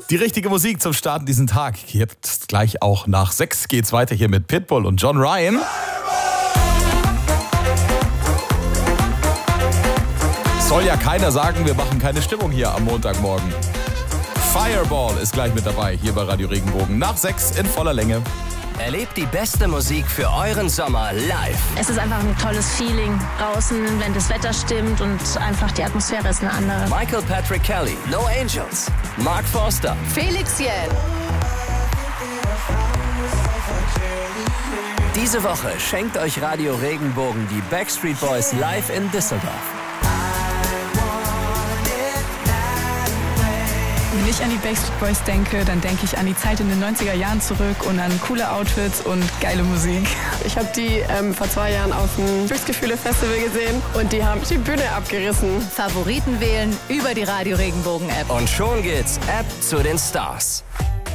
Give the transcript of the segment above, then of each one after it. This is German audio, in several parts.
Die richtige Musik zum Starten diesen Tag. Jetzt gleich auch nach 6 geht's weiter hier mit Pitbull und John Ryan. Soll ja keiner sagen, wir machen keine Stimmung hier am Montagmorgen. Fireball ist gleich mit dabei, hier bei Radio Regenbogen. Nach 6 in voller Länge. Erlebt die beste Musik für euren Sommer live. Es ist einfach ein tolles Feeling draußen, wenn das Wetter stimmt und einfach die Atmosphäre ist eine andere. Michael Patrick Kelly, No Angels, Mark Forster, Felix Jähn. Diese Woche schenkt euch Radio Regenbogen die Backstreet Boys live in Düsseldorf. Wenn ich an die Backstreet Boys denke, dann denke ich an die Zeit in den 90er Jahren zurück und an coole Outfits und geile Musik. Ich habe die vor 2 Jahren auf dem Glücksgefühle-Festival gesehen und die haben die Bühne abgerissen. Favoriten wählen über die Radio Regenbogen App. Und schon geht's App zu den Stars.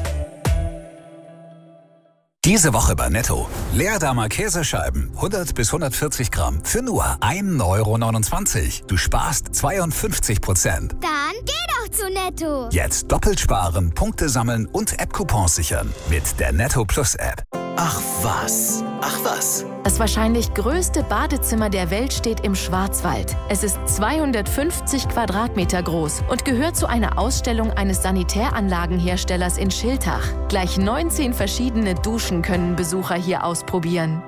Diese Woche bei Netto. Leerdamer Käsescheiben, 100 bis 140 Gramm, für nur 1,29 €. Du sparst 52%. Dann geh doch zu Netto. Jetzt doppelt sparen, Punkte sammeln und App-Coupons sichern. Mit der Netto Plus App. Ach was. Das wahrscheinlich größte Badezimmer der Welt steht im Schwarzwald. Es ist 250 Quadratmeter groß und gehört zu einer Ausstellung eines Sanitäranlagenherstellers in Schiltach. Gleich 19 verschiedene Duschen können Besucher hier ausprobieren.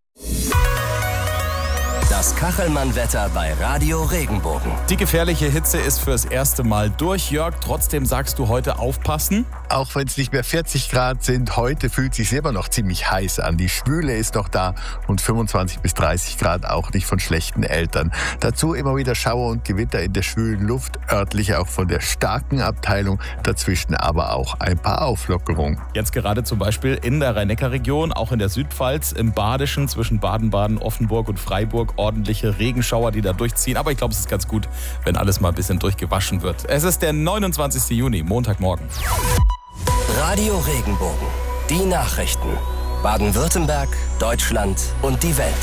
Das Kachelmann-Wetter bei Radio Regenbogen. Die gefährliche Hitze ist fürs erste Mal durch, Jörg. Trotzdem sagst du heute aufpassen. Auch wenn es nicht mehr 40 Grad sind, heute fühlt es sich immer noch ziemlich heiß an. Die Schwüle ist noch da und 25 bis 30 Grad auch nicht von schlechten Eltern. Dazu immer wieder Schauer und Gewitter in der schwülen Luft, örtlich auch von der starken Abteilung, dazwischen aber auch ein paar Auflockerungen. Jetzt gerade zum Beispiel in der Rhein-Neckar-Region, auch in der Südpfalz, im Badischen zwischen Baden-Baden, Offenburg und Freiburg ordentliche Regenschauer, die da durchziehen. Aber ich glaube, es ist ganz gut, wenn alles mal ein bisschen durchgewaschen wird. Es ist der 29. Juni, Montagmorgen. Radio Regenbogen. Die Nachrichten. Baden-Württemberg, Deutschland und die Welt.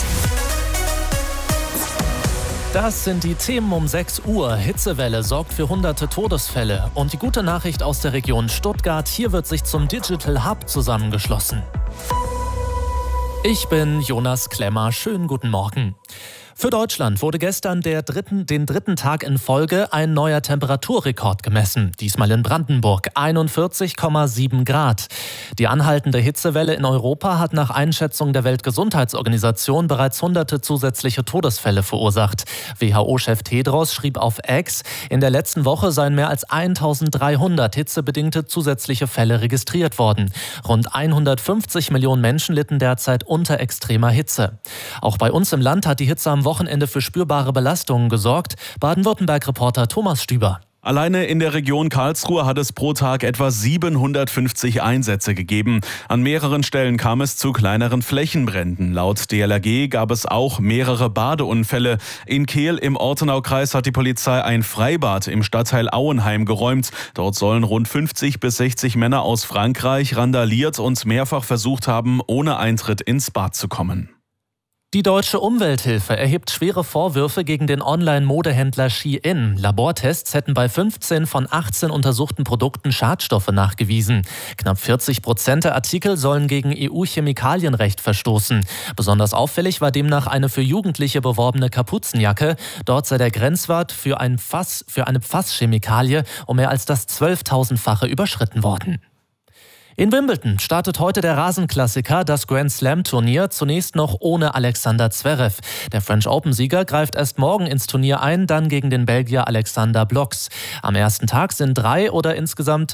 Das sind die Themen um 6 Uhr. Hitzewelle sorgt für hunderte Todesfälle. Und die gute Nachricht aus der Region Stuttgart, hier wird sich zum Digital Hub zusammengeschlossen. Ich bin Jonas Klemmer. Schönen guten Morgen. Für Deutschland wurde gestern den dritten Tag in Folge ein neuer Temperaturrekord gemessen. Diesmal in Brandenburg, 41,7 Grad. Die anhaltende Hitzewelle in Europa hat nach Einschätzung der Weltgesundheitsorganisation bereits hunderte zusätzliche Todesfälle verursacht. WHO-Chef Tedros schrieb auf X, in der letzten Woche seien mehr als 1300 hitzebedingte zusätzliche Fälle registriert worden. Rund 150 Millionen Menschen litten derzeit unter extremer Hitze. Auch bei uns im Land hat die Hitze am Wochenende für spürbare Belastungen gesorgt. Baden-Württemberg-Reporter Thomas Stüber. Alleine in der Region Karlsruhe hat es pro Tag etwa 750 Einsätze gegeben. An mehreren Stellen kam es zu kleineren Flächenbränden. Laut DLRG gab es auch mehrere Badeunfälle. In Kehl im Ortenaukreis hat die Polizei ein Freibad im Stadtteil Auenheim geräumt. Dort sollen rund 50 bis 60 Männer aus Frankreich randaliert und mehrfach versucht haben, ohne Eintritt ins Bad zu kommen. Die Deutsche Umwelthilfe erhebt schwere Vorwürfe gegen den Online-Modehändler Shein. Labortests hätten bei 15 von 18 untersuchten Produkten Schadstoffe nachgewiesen. Knapp 40% der Artikel sollen gegen EU-Chemikalienrecht verstoßen. Besonders auffällig war demnach eine für Jugendliche beworbene Kapuzenjacke. Dort sei der Grenzwert für eine Fasschemikalie um mehr als das 12.000-fache überschritten worden. In Wimbledon startet heute der Rasenklassiker, das Grand-Slam-Turnier, zunächst noch ohne Alexander Zverev. Der French Open-Sieger greift erst morgen ins Turnier ein, dann gegen den Belgier Alexander Bloks. Am ersten Tag sind drei der insgesamt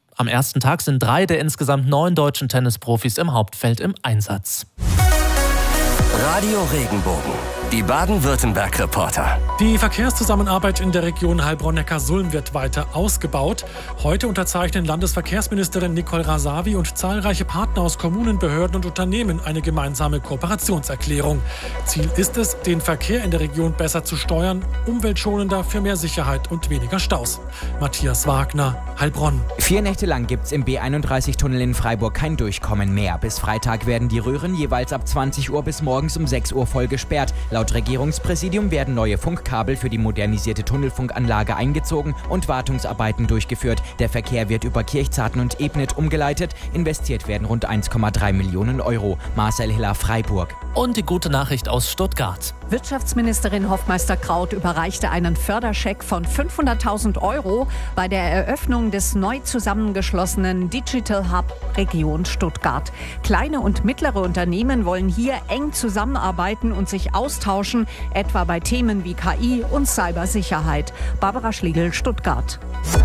9 deutschen Tennisprofis im Hauptfeld im Einsatz. Radio Regenbogen. Die Baden-Württemberg-Reporter. Die Verkehrszusammenarbeit in der Region Heilbronn-Neckar-Sulm wird weiter ausgebaut. Heute unterzeichnen Landesverkehrsministerin Nicole Rasavi und zahlreiche Partner aus Kommunen, Behörden und Unternehmen eine gemeinsame Kooperationserklärung. Ziel ist es, den Verkehr in der Region besser zu steuern, umweltschonender, für mehr Sicherheit und weniger Staus. Matthias Wagner, Heilbronn. 4 Nächte lang gibt es im B31-Tunnel in Freiburg kein Durchkommen mehr. Bis Freitag werden die Röhren jeweils ab 20 Uhr bis morgens um 6 Uhr voll gesperrt. Laut Regierungspräsidium werden neue Funkkabel für die modernisierte Tunnelfunkanlage eingezogen und Wartungsarbeiten durchgeführt. Der Verkehr wird über Kirchzarten und Ebnet umgeleitet. Investiert werden rund 1,3 Millionen Euro. Marcel Hiller, Freiburg. Und die gute Nachricht aus Stuttgart. Wirtschaftsministerin Hofmeister-Kraut überreichte einen Förderscheck von 500.000 Euro bei der Eröffnung des neu zusammengeschlossenen Digital Hub Region Stuttgart. Kleine und mittlere Unternehmen wollen hier eng zusammenarbeiten und sich austauschen, etwa bei Themen wie KI und Cybersicherheit. Barbara Schlegel, Stuttgart.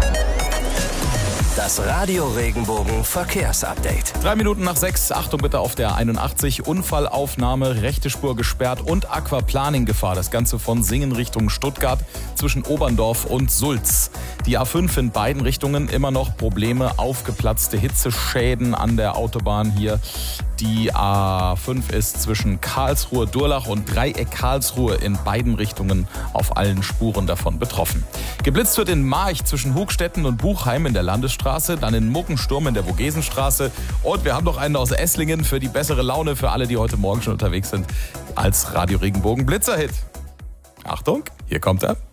Das Radio Regenbogen Verkehrsupdate. 3 Minuten nach 6. Achtung bitte auf der 81. Unfallaufnahme, rechte Spur gesperrt und Aquaplaning-Gefahr. Das Ganze von Singen Richtung Stuttgart zwischen Oberndorf und Sulz. Die A5 in beiden Richtungen immer noch Probleme, aufgeplatzte Hitzeschäden an der Autobahn hier. Die A5 ist zwischen Karlsruhe, Durlach und Dreieck Karlsruhe in beiden Richtungen auf allen Spuren davon betroffen. Geblitzt wird in March zwischen Hugstetten und Buchheim in der Landesstraße, dann in Muckensturm in der Vogesenstraße und wir haben noch einen aus Esslingen für die bessere Laune für alle, die heute Morgen schon unterwegs sind, als Radio Regenbogen Blitzerhit. Achtung, hier kommt er.